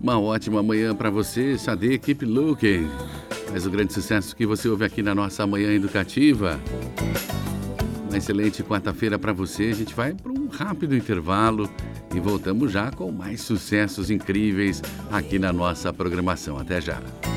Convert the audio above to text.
Uma ótima manhã para você, Sade, Keep Looking. Mas o grande sucesso que você ouve aqui na nossa Manhã Educativa. Uma excelente quarta-feira para você. A gente vai para um rápido intervalo e voltamos já com mais sucessos incríveis aqui na nossa programação. Até já.